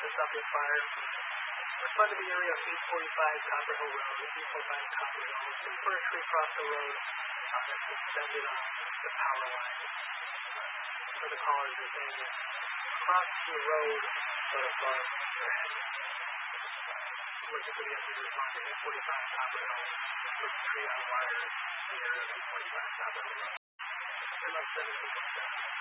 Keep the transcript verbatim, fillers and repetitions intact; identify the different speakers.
Speaker 1: the stopping fire. Respond to the area of eight forty-five Copper Hill Road, eight forty-five Copper Hill. Looking for a tree across the road uh, that's suspended on the power line. Uh, so the callers are saying it's across the road but above their head. Looking for the engine to respond to eight forty-five Copper Hill. There's a tree on the wires, the area of eight forty-five Copper Hill Road. seventeen point seven.